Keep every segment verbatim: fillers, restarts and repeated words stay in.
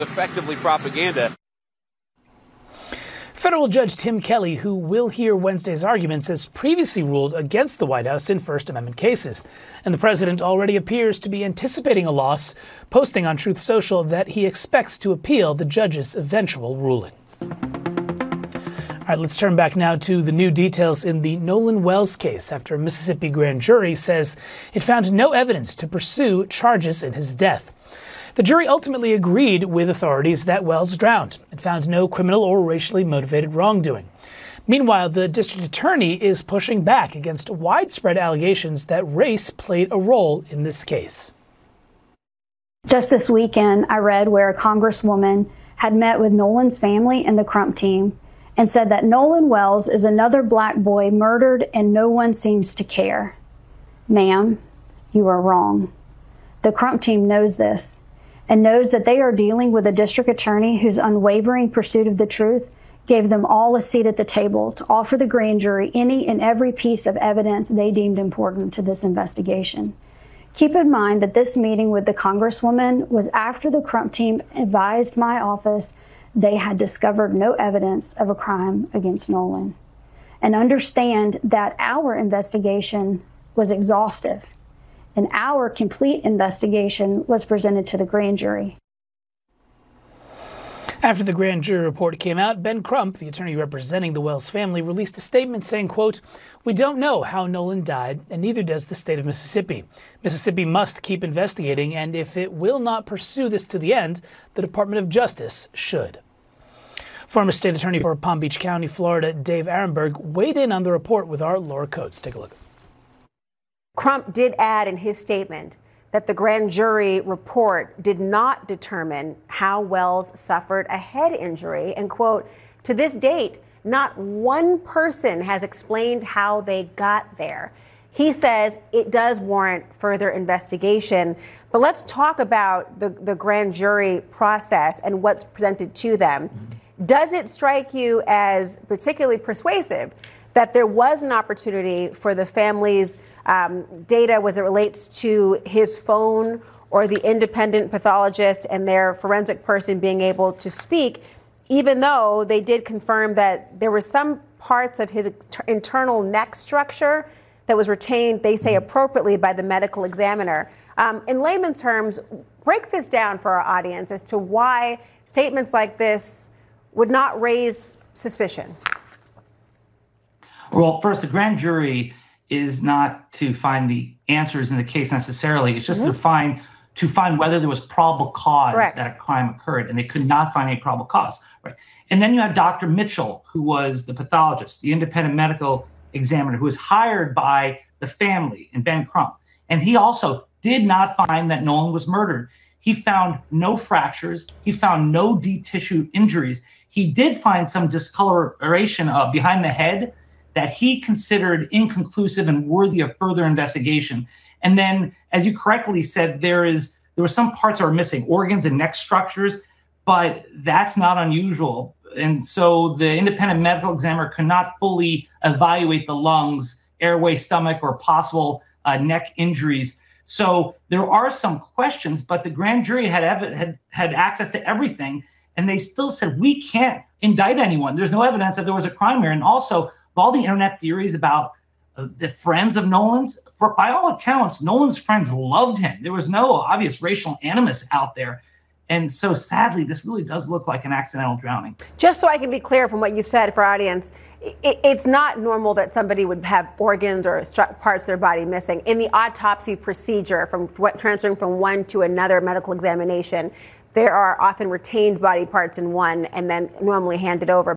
effectively propaganda. Federal Judge Tim Kelly, who will hear Wednesday's arguments, has previously ruled against the White House in First Amendment cases. And the president already appears to be anticipating a loss, posting on Truth Social that he expects to appeal the judge's eventual ruling. All right, let's turn back now to the new details in the Nolan Wells case after a Mississippi grand jury says it found no evidence to pursue charges in his death. The jury ultimately agreed with authorities that Wells drowned and found no criminal or racially motivated wrongdoing. Meanwhile, the district attorney is pushing back against widespread allegations that race played a role in this case. Just this weekend, I read where a congresswoman had met with Nolan's family and the Crump team and said that Nolan Wells is another black boy murdered and no one seems to care. Ma'am, you are wrong. The Crump team knows this and knows that they are dealing with a district attorney whose unwavering pursuit of the truth gave them all a seat at the table to offer the grand jury any and every piece of evidence they deemed important to this investigation. Keep in mind that this meeting with the Congresswoman was after the Crump team advised my office they had discovered no evidence of a crime against Nolan. And understand that our investigation was exhaustive. And our complete investigation was presented to the grand jury. After the grand jury report came out, Ben Crump, the attorney representing the Wells family, released a statement saying, quote, "We don't know how Nolan died, and neither does the state of Mississippi. Mississippi must keep investigating, and if it will not pursue this to the end, the Department of Justice should." Former state attorney for Palm Beach County, Florida, Dave Arenberg, weighed in on the report with our Laura Coates. Take a look. Crump did add in his statement that the grand jury report did not determine how Wells suffered a head injury. And, quote, "To this date, not one person has explained how they got there." He says it does warrant further investigation. But let's talk about the, the grand jury process and what's presented to them. Mm-hmm. Does it strike you as particularly persuasive that there was an opportunity for the family's um, data as it relates to his phone or the independent pathologist and their forensic person being able to speak, even though they did confirm that there were some parts of his internal neck structure that was retained, they say, appropriately by the medical examiner? Um, in layman's terms, break this down for our audience as to why statements like this would not raise suspicion. Well, first, the grand jury is not to find the answers in the case necessarily. It's just mm-hmm. to find to find whether there was probable cause Correct. That a crime occurred, and they could not find any probable cause. Right. And then you have Doctor Mitchell, who was the pathologist, the independent medical examiner, who was hired by the family and Ben Crump. And he also did not find that Nolan was murdered. He found no fractures. He found no deep tissue injuries. He did find some discoloration uh, behind the head that he considered inconclusive and worthy of further investigation. And then, as you correctly said, there is there were some parts that are missing, organs and neck structures, but that's not unusual. And so the independent medical examiner could not fully evaluate the lungs, airway, stomach, or possible uh, neck injuries. So there are some questions, but the grand jury had, ev- had had access to everything, and they still said, we can't indict anyone. There's no evidence that there was a crime here. And also, all the internet theories about uh, the friends of Nolan's, for by all accounts, Nolan's friends loved him. There was no obvious racial animus out there. And so sadly, this really does look like an accidental drowning. Just so I can be clear from what you've said for our audience, it, it's not normal that somebody would have organs or stru- parts of their body missing. In the autopsy procedure, from what, transferring from one to another medical examination, there are often retained body parts in one and then normally handed over.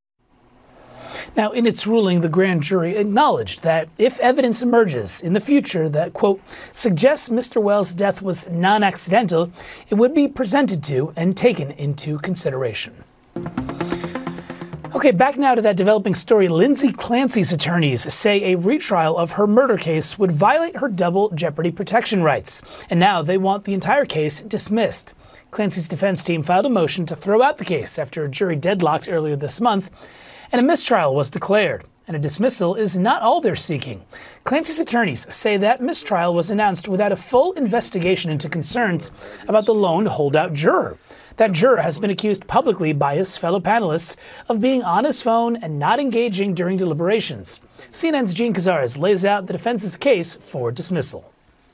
Now, in its ruling, the grand jury acknowledged that if evidence emerges in the future that, quote, suggests Mister Wells' death was non-accidental, it would be presented to and taken into consideration. Okay, back now to that developing story. Lindsay Clancy's attorneys say a retrial of her murder case would violate her double jeopardy protection rights. And now they want the entire case dismissed. Clancy's defense team filed a motion to throw out the case after a jury deadlocked earlier this month, and a mistrial was declared. And a dismissal is not all they're seeking. Clancy's attorneys say that mistrial was announced without a full investigation into concerns about the lone holdout juror. That juror has been accused publicly by his fellow panelists of being on his phone and not engaging during deliberations. C N N's Jean Cazares lays out the defense's case for dismissal.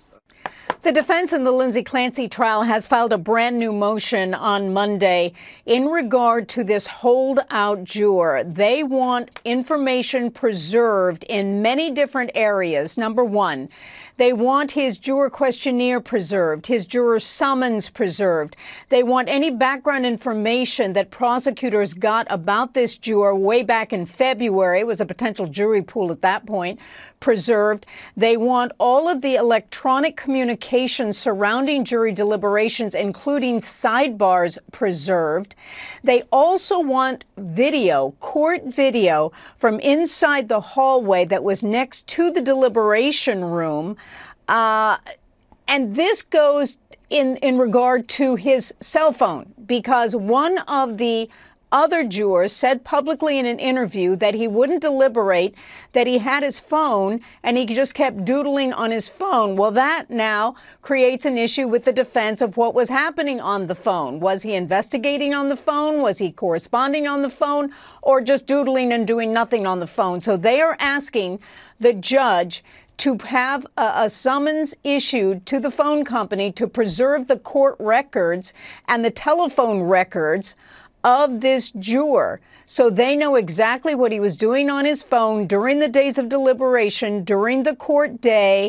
The defense in the Lindsay Clancy trial has filed a brand new motion on Monday in regard to this holdout juror. They want information preserved in many different areas. Number one, they want his juror questionnaire preserved, his juror summons preserved. They want any background information that prosecutors got about this juror way back in February. It was a potential jury pool at that point, preserved. They want all of the electronic communication surrounding jury deliberations, including sidebars, preserved. They also want video, court video, from inside the hallway that was next to the deliberation room. Uh, and this goes in, in regard to his cell phone, because one of the other jurors said publicly in an interview that he wouldn't deliberate, that he had his phone and he just kept doodling on his phone. Well, that now creates an issue with the defense of what was happening on the phone. Was he investigating on the phone? Was he corresponding on the phone? Or just doodling and doing nothing on the phone? So they are asking the judge to have a, a summons issued to the phone company to preserve the court records and the telephone records of this juror, so they know exactly what he was doing on his phone during the days of deliberation, during the court day.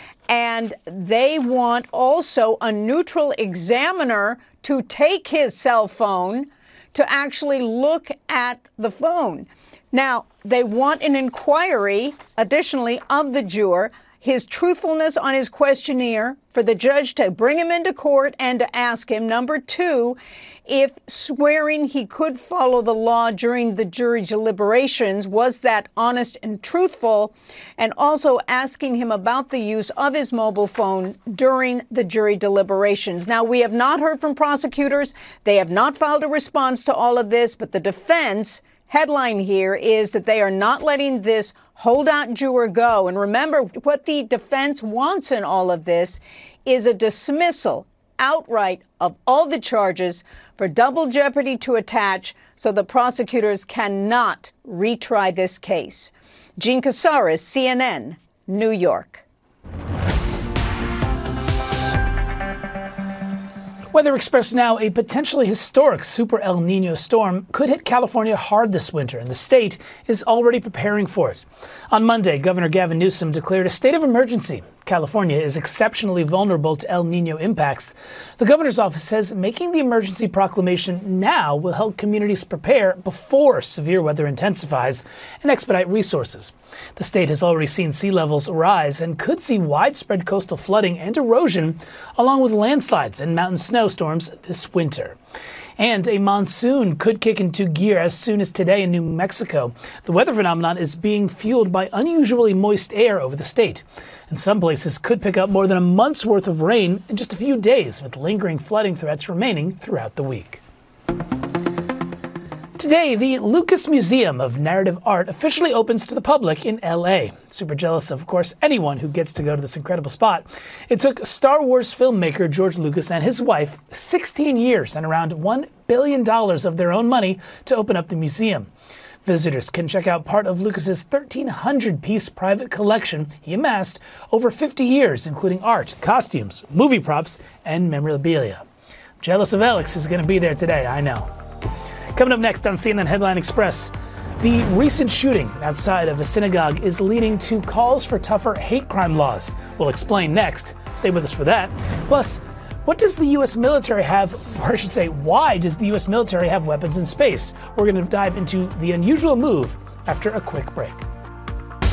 And they want also a neutral examiner to take his cell phone to actually look at the phone. Now, they want an inquiry, additionally, of the juror, his truthfulness on his questionnaire, for the judge to bring him into court and to ask him. Number two, if swearing he could follow the law during the jury deliberations, was that honest and truthful? And also asking him about the use of his mobile phone during the jury deliberations. Now, we have not heard from prosecutors. They have not filed a response to all of this, but the defense headline here is that they are not letting this holdout juror go. And remember, what the defense wants in all of this is a dismissal outright of all the charges for double jeopardy to attach, so the prosecutors cannot retry this case. Jean Cazares, C N N, New York. Weather Express now, a potentially historic Super El Nino storm could hit California hard this winter, and the state is already preparing for it. On Monday, Governor Gavin Newsom declared a state of emergency. California is exceptionally vulnerable to El Nino impacts. The governor's office says making the emergency proclamation now will help communities prepare before severe weather intensifies and expedite resources. The state has already seen sea levels rise and could see widespread coastal flooding and erosion, along with landslides and mountain snowstorms this winter. And a monsoon could kick into gear as soon as today in New Mexico. The weather phenomenon is being fueled by unusually moist air over the state. And some places could pick up more than a month's worth of rain in just a few days, with lingering flooding threats remaining throughout the week. Today, the Lucas Museum of Narrative Art officially opens to the public in L A. Super jealous of, of course, anyone who gets to go to this incredible spot. It took Star Wars filmmaker George Lucas and his wife sixteen years and around one billion dollars of their own money to open up the museum. Visitors can check out part of Lucas's thirteen hundred piece private collection he amassed over fifty years, including art, costumes, movie props, and memorabilia. I'm jealous of Alex, who's going to be there today, I know. Coming up next on C N N Headline Express, the recent shooting outside of a synagogue is leading to calls for tougher hate crime laws. We'll explain next. Stay with us for that. Plus, what does the U S military have, or I should say, why does the U S military have weapons in space? We're going to dive into the unusual move after a quick break.